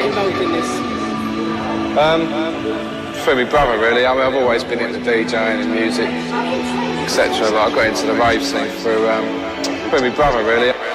get involved in this? Through my brother, really. I mean, I've always been into DJing and music, etc. But I got into the rave scene through my brother, really.